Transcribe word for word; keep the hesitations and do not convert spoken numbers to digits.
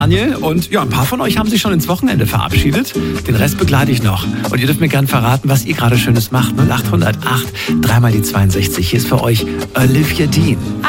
Daniel, und ja, ein paar von euch haben sich schon ins Wochenende verabschiedet. Den Rest begleite ich noch. Und ihr dürft mir gerne verraten, was ihr gerade Schönes macht. null acht null acht, dreimal die zweiundsechzig. Hier ist für euch Olivia Dean.